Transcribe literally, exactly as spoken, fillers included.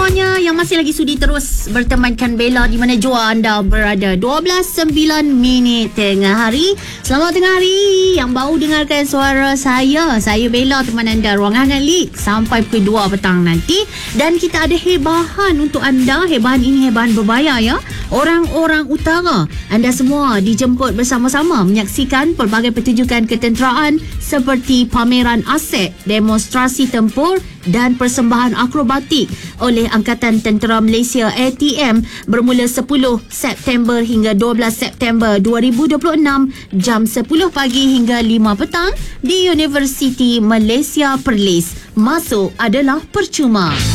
semuanya yang masih lagi sudi terus bertemankan Bella di mana jua anda berada. dua belas sembilan minit tengah hari. Selamat tengah hari yang baru dengarkan suara saya. Saya Bella, teman anda ruangan lead sampai pukul dua petang nanti. Dan kita ada hebahan untuk anda. Hebahan ini hebahan berbayar ya. Orang-orang utara, anda semua dijemput bersama-sama menyaksikan pelbagai pertunjukan ketenteraan seperti pameran aset, demonstrasi tempur dan persembahan akrobatik oleh Angkatan Tentera Malaysia A T M bermula sepuluh September hingga dua belas September dua ribu dua puluh enam jam sepuluh pagi hingga lima petang di Universiti Malaysia Perlis. Masuk adalah percuma.